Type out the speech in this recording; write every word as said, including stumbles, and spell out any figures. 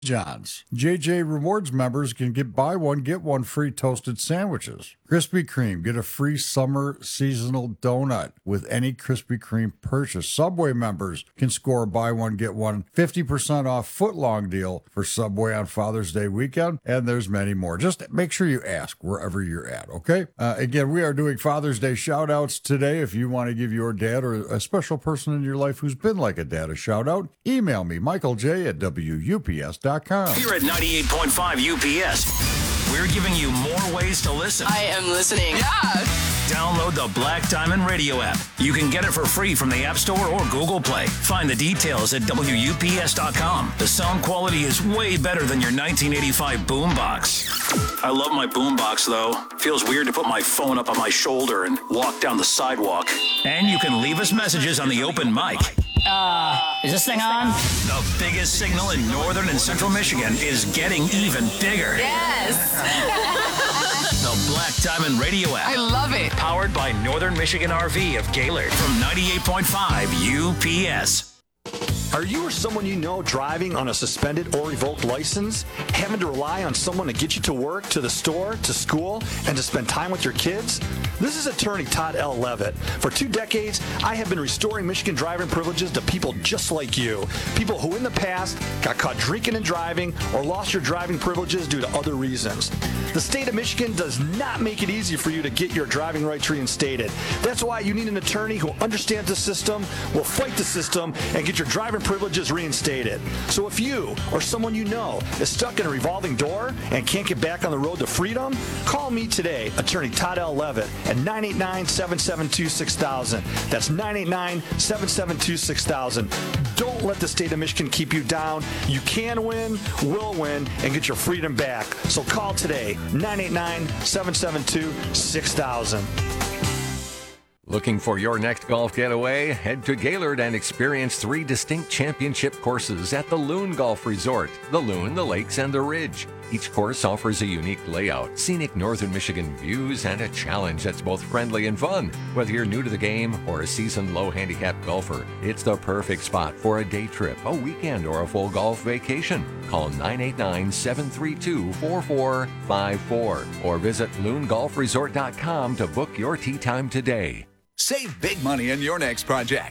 John's. J J Rewards members can get buy one, get one free toasted sandwiches. Krispy Kreme, get a free summer seasonal donut with any Krispy Kreme purchase. Subway members can score a buy one, get one fifty percent off footlong deal for Subway on Father's Day weekend, and there's many more. Just make sure you ask wherever you're at, okay? Uh, again, we are doing Father's Day shout-outs today. If you want to give your dad or a special person in your life who's been like a dad a shout-out, email me, Michael J at W U P S dot com. Here at ninety-eight point five U P S, we're giving you more ways to listen. I am listening. Yeah. Download the Black Diamond Radio app. You can get it for free from the App Store or Google Play. Find the details at W U P S dot com. The sound quality is way better than your nineteen eighty-five boombox. I love my boombox, though. Feels weird to put my phone up on my shoulder and walk down the sidewalk. And you can leave us messages on the open mic. Uh, is this thing on? The biggest signal in northern and central Michigan is getting even bigger. Yes. The Black Diamond Radio app. I love it. Powered by Northern Michigan R V of Gaylord from ninety-eight point five U P S. Are you or someone you know driving on a suspended or revoked license, having to rely on someone to get you to work, to the store, to school, and to spend time with your kids? This is attorney Todd L. Levitt. For two decades, I have been restoring Michigan driving privileges to people just like you. People who in the past got caught drinking and driving or lost your driving privileges due to other reasons. The state of Michigan does not make it easy for you to get your driving rights reinstated. That's why you need an attorney who understands the system, will fight the system, and get your driving privileges reinstated. So if you or someone you know is stuck in a revolving door and can't get back on the road to freedom, call me today, attorney Todd L. Levitt, at nine eight nine, seven seven two, six thousand. That's nine eight nine, seven seven two, six thousand. Don't let the state of Michigan keep you down. You can win, will win, and get your freedom back. So call today, nine eight nine, seven seven two, six thousand. Looking for your next golf getaway? Head to Gaylord and experience three distinct championship courses at the Loon Golf Resort, the Loon, the Lakes, and the Ridge. Each course offers a unique layout, scenic northern Michigan views, and a challenge that's both friendly and fun. Whether you're new to the game or a seasoned low-handicap golfer, it's the perfect spot for a day trip, a weekend, or a full golf vacation. Call nine eight nine, seven three two, four four five four or visit loon golf resort dot com to book your tee time today. Save big money on your next project